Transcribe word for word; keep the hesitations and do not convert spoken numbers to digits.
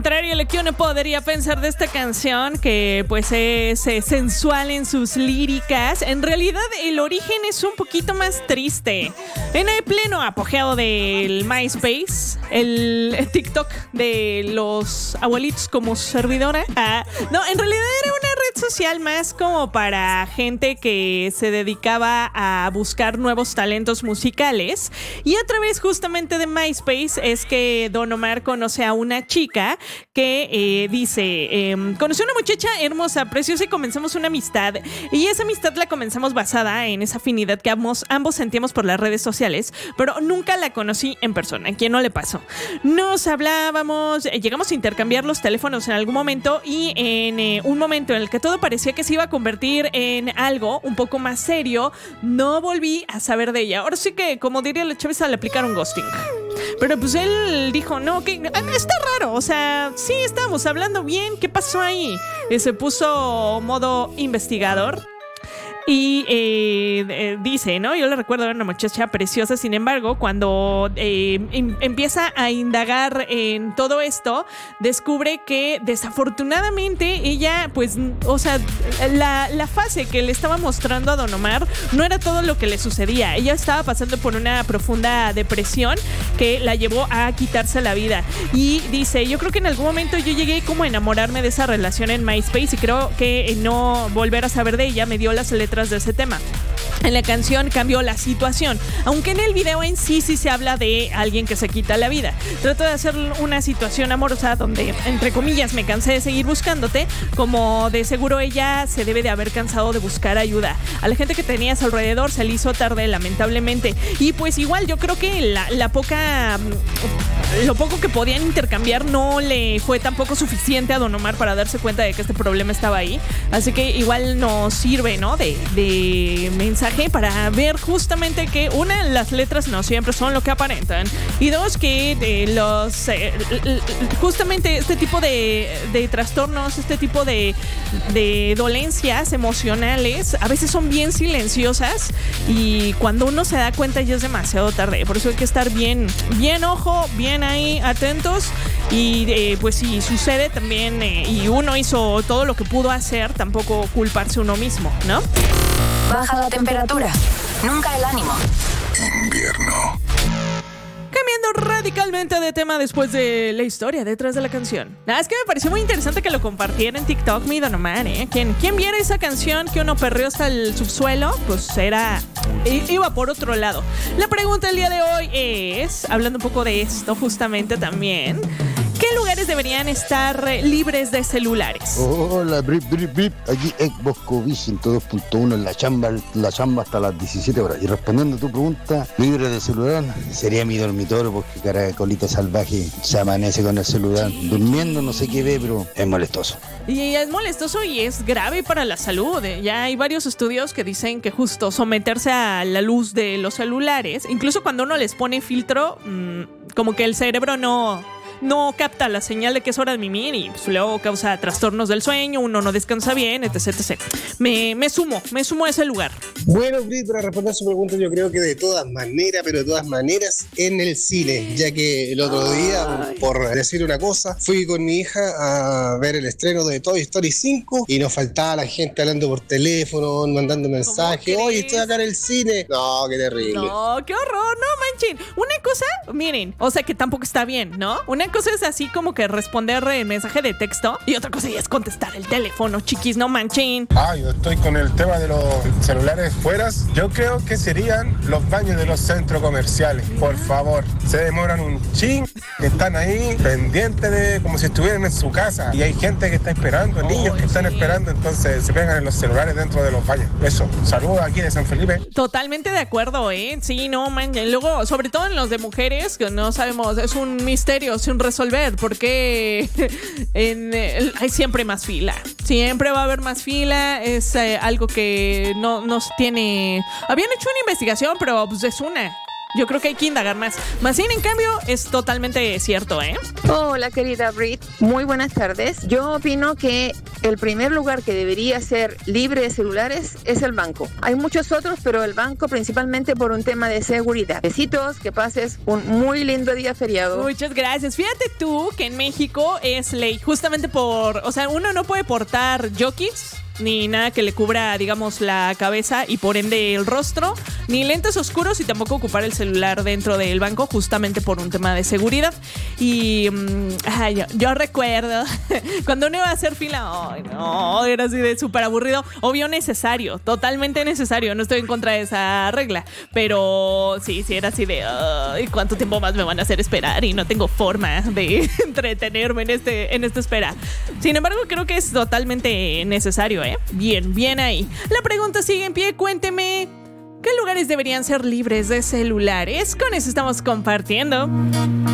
contrario a lo que uno podría pensar de esta canción, que pues es eh, sensual en sus líricas, en realidad el origen es un poquito más triste. En el pleno apogeo del MySpace, el, el TikTok de los abuelitos como servidora, ah, no, en realidad era una red social más como para gente que se dedicaba a buscar nuevos talentos musicales, y a través justamente de MySpace es que Don Omar conoce a una chica que eh, dice, eh, conocí a una muchacha hermosa, preciosa, y comenzamos una amistad, y esa amistad la comenzamos basada en esa afinidad que ambos, ambos sentíamos por las redes sociales, pero nunca la conocí en persona. ¿A quién no le pasó? Nos hablábamos, eh, llegamos a intercambiar los teléfonos en algún momento, y en eh, un momento en el que todo parecía que se iba a convertir en algo un poco más serio, no volví a saber de ella. Ahora sí que, como diría la chavisa, le aplicaron ghosting. Pero pues él dijo, no, que está raro, o sea, sí estábamos hablando bien, ¿qué pasó ahí? Y se puso modo investigador. Y eh, eh, dice, ¿no? Yo le recuerdo a una muchacha preciosa. Sin embargo, cuando eh, em, empieza a indagar en todo esto, descubre que desafortunadamente ella, pues, o sea, la, la fase que le estaba mostrando a Don Omar no era todo lo que le sucedía. Ella estaba pasando por una profunda depresión que la llevó a quitarse la vida. Y dice, yo creo que en algún momento yo llegué como a enamorarme de esa relación en MySpace, y creo que no volver a saber de ella me dio las letras de ese tema. En la canción cambió la situación, aunque en el video en sí sí se habla de alguien que se quita la vida. Trato de hacer una situación amorosa donde, entre comillas, me cansé de seguir buscándote, como de seguro ella se debe de haber cansado de buscar ayuda. A la gente que tenías alrededor se le hizo tarde, lamentablemente. Y pues igual yo creo que la, la poca... lo poco que podían intercambiar no le fue tampoco suficiente a Don Omar para darse cuenta de que este problema estaba ahí. Así que igual nos sirve, ¿no? De, de mensaje para ver justamente que, una, las letras no siempre son lo que aparentan, y dos, que de los eh, justamente este tipo de, de trastornos, este tipo de, de dolencias emocionales a veces son bien silenciosas, y cuando uno se da cuenta ya es demasiado tarde. Por eso hay que estar bien, bien ojo, bien ahí atentos, y eh, pues si sucede también eh, y uno hizo todo lo que pudo hacer, tampoco culparse uno mismo, ¿no? Baja la temperatura, nunca el ánimo. Invierno. Cambiando radicalmente de tema después de la historia detrás de la canción. Nada, es que me pareció muy interesante que lo compartiera en TikTok, mi Don Omar, ¿eh? Quien, quien viera esa canción que uno perreó hasta el subsuelo, pues era... iba por otro lado. La pregunta del día de hoy es, hablando un poco de esto justamente también, ¿qué lugares deberían estar libres de celulares? Hola, brip, brip, brip. Aquí Xbox Covid ciento dos punto uno en la chamba, la chamba hasta las diecisiete horas. Y respondiendo a tu pregunta, libre de celular, sería mi dormitorio, porque caracolita salvaje se amanece con el celular. Durmiendo, no sé qué ve, pero es molestoso. Y es molestoso y es grave para la salud. Ya hay varios estudios que dicen que justo someterse a la luz de los celulares, incluso cuando uno les pone filtro, mmm, como que el cerebro no... no capta la señal de que es hora de mimir, y pues luego causa trastornos del sueño, uno no descansa bien, etc, etcétera. Me, me sumo, me sumo a ese lugar. Bueno, Brit, para responder a su pregunta, yo creo que de todas maneras, pero de todas maneras, en el cine, ya que el otro día, Ay. por decir una cosa, fui con mi hija a ver el estreno de Toy Story cinco, y nos faltaba la gente hablando por teléfono, mandando mensajes, oye, estoy acá en el cine. No, qué terrible. No, qué horror, no manchen. Una cosa, miren, o sea que tampoco está bien, ¿no? Una cosa es así como que responder el mensaje de texto, y otra cosa ya es contestar el teléfono, chiquis, no manchen. Ah, yo estoy con el tema de los celulares fuera. Yo creo que serían los baños de los centros comerciales. Por favor, se demoran un ching, que están ahí pendientes de como si estuvieran en su casa, y hay gente que está esperando, oh, niños que están sí. esperando, entonces se pegan en los celulares dentro de los baños. Eso, saludos aquí de San Felipe. Totalmente de acuerdo, ¿eh? Sí, no, man. Luego, sobre todo en los de mujeres, que no sabemos, es un misterio sin resolver, porque en, eh, hay siempre más fila. Siempre va a haber más fila. Es eh, algo que no nos tiene... Habían hecho una investigación, pero pues es una. Yo creo que hay que indagar más. Más bien, en cambio, es totalmente cierto, ¿eh? Hola, querida Brit. Muy buenas tardes. Yo opino que el primer lugar que debería ser libre de celulares es el banco. Hay muchos otros, pero el banco principalmente por un tema de seguridad. Besitos, que pases un muy lindo día feriado. Muchas gracias. Fíjate tú que en México es ley, justamente por... O sea, uno no puede portar jockeys ni nada que le cubra, digamos, la cabeza y por ende el rostro, ni lentes oscuros y tampoco ocupar el celular dentro del banco, justamente por un tema de seguridad. Y um, ay, yo, yo recuerdo cuando uno iba a hacer fila, ay, no, era así de súper aburrido. Obvio, necesario, totalmente necesario. No estoy en contra de esa regla, pero sí, sí era así de ay, ¿cuánto tiempo más me van a hacer esperar? Y no tengo forma de entretenerme en, este, en esta espera. Sin embargo, creo que es totalmente necesario. ¿Eh? Bien, bien ahí. La pregunta sigue en pie. Cuénteme, ¿qué lugares deberían ser libres de celulares? Con eso estamos compartiendo.